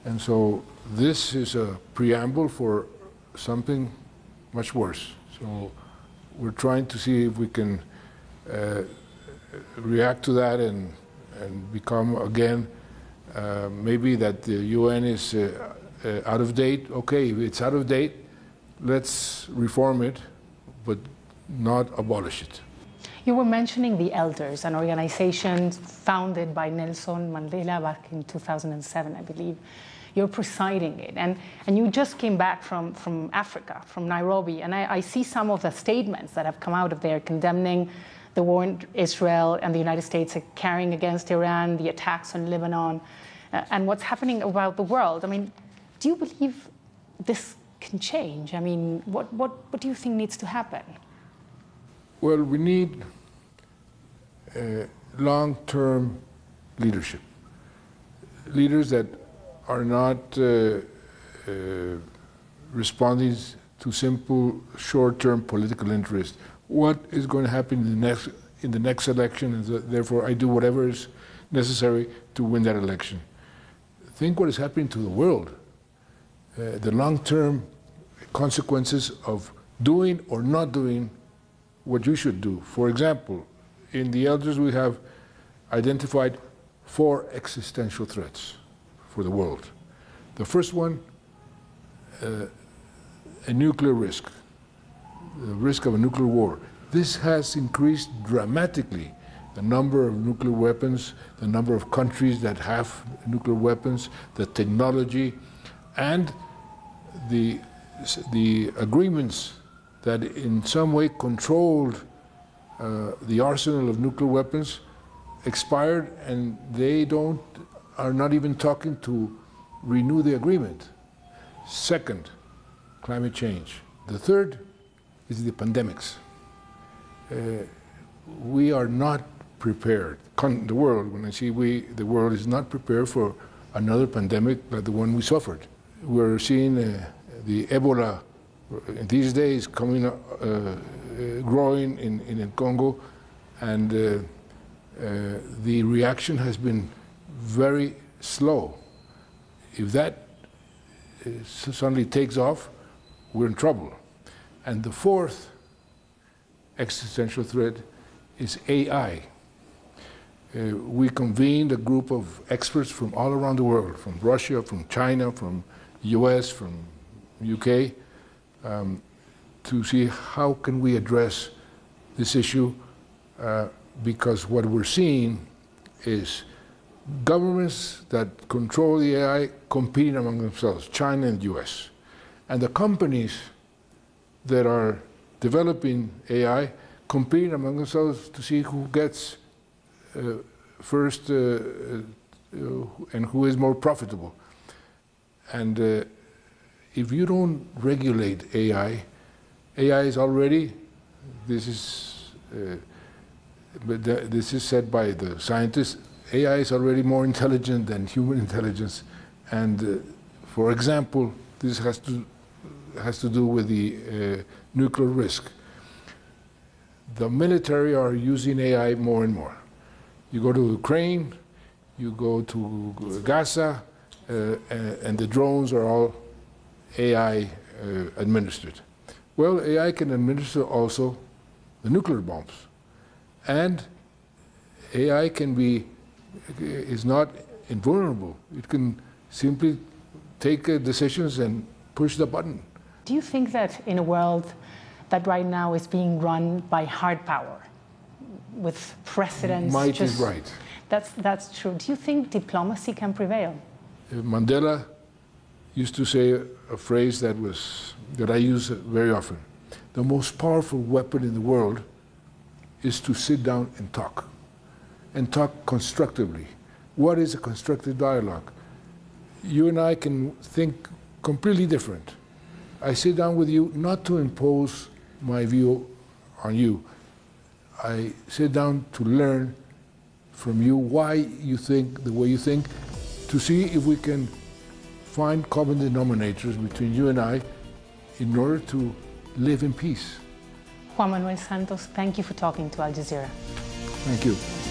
And so this is a preamble for something much worse. So we're trying to see if we can react to that and become again, maybe that the UN is out of date. Okay, if it's out of date, let's reform it, but not abolish it. You were mentioning the Elders, an organization founded by Nelson Mandela back in 2007, I believe. You're presiding it, and you just came back from Africa, from Nairobi, and I see some of the statements that have come out of there condemning the war in Israel and the United States are carrying against Iran, the attacks on Lebanon, and what's happening about the world. I mean, do you believe this can change? I mean, what do you think needs to happen? Well, we need long-term leadership. Leaders that are not responding to simple short-term political interest. What is going to happen in the next election, and therefore I do whatever is necessary to win that election. Think what is happening to the world. The long-term consequences of doing or not doing what you should do. For example, in the Elders we have identified 4 existential threats for the world. The first one, a nuclear risk, the risk of a nuclear war. This has increased dramatically, the number of nuclear weapons, the number of countries that have nuclear weapons, the technology, and the agreements that in some way controlled the arsenal of nuclear weapons expired, and they are not even talking to renew the agreement. Second, climate change. The third is the pandemics. We are not prepared. The world, when I say we, the world is not prepared for another pandemic like the one we suffered. We're seeing the Ebola these days coming, growing in Congo, and the reaction has been very slow. If that suddenly takes off, we're in trouble. And the fourth existential threat is AI. We convened a group of experts from all around the world, from Russia, from China, from US, from UK, to see how can we address this issue, because what we're seeing is governments that control the AI competing among themselves, China and US. And the companies that are developing AI competing among themselves to see who gets first and who is more profitable. And if you don't regulate AI, AI is already, this is said by the scientists, AI is already more intelligent than human intelligence. And for example, this has to do with the nuclear risk. The military are using AI more and more. You go to Ukraine, you go to Gaza, and the drones are all AI administered. Well, AI can administer also the nuclear bombs. And AI is not invulnerable. It can simply take decisions and push the button. Do you think that in a world that right now is being run by hard power, with presidents Might is right. That's true. Do you think diplomacy can prevail? Mandela used to say a phrase that I use very often. The most powerful weapon in the world is to sit down and talk constructively. What is a constructive dialogue? You and I can think completely different. I sit down with you not to impose my view on you. I sit down to learn from you why you think the way you think, to see if we can find common denominators between you and I in order to live in peace. Juan Manuel Santos, thank you for talking to Al Jazeera. Thank you.